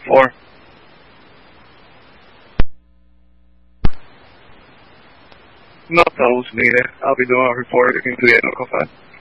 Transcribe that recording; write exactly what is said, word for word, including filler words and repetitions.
Four. No tells me that I'll be doing a report into the N O C O F A D.